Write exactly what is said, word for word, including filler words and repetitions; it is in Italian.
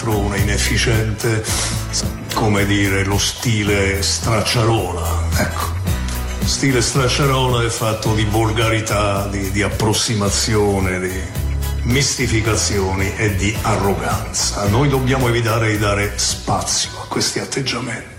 cialtrone, inefficiente, come dire, lo stile Stracciarola, ecco. Stile Stracciarola è fatto di volgarità, di, di approssimazione, di mistificazioni e di arroganza. Noi dobbiamo evitare di dare spazio a questi atteggiamenti.